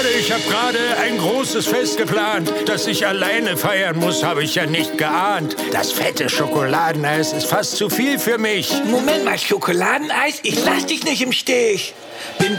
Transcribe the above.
ich habe gerade ein großes Fest geplant. Dass ich alleine feiern muss, habe ich ja nicht geahnt. Das fette Schokoladeneis ist fast zu viel für mich. Moment mal, Schokoladeneis? Ich lass dich nicht im Stich. Bin